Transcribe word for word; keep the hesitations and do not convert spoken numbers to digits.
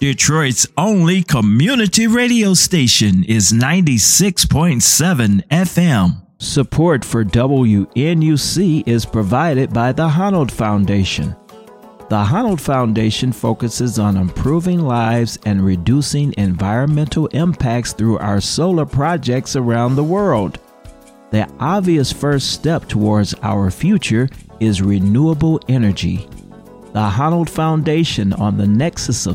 Detroit's only community radio station is ninety-six point seven F M. Support for W N U C is provided by the Honnold Foundation. The Honnold Foundation focuses on improving lives and reducing environmental impacts through our solar projects around the world. The obvious first step towards our future is renewable energy. The Honnold Foundation, on the nexus of